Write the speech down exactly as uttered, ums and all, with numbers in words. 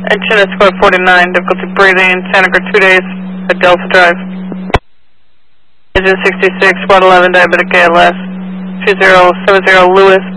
Engine Squad forty-nine, difficulty breathing, Santa Cruz two days at Delta Drive. Engine sixty-six, Squad eleven, diabetic A L S, two zero seven zero Lewis.